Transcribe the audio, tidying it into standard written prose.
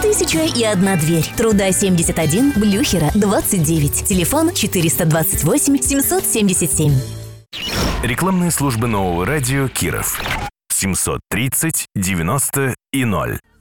1001 дверь. Труда 71, Блюхера 29. Телефон 428 777. Рекламные службы нового радио Киров. 730 90 и 0.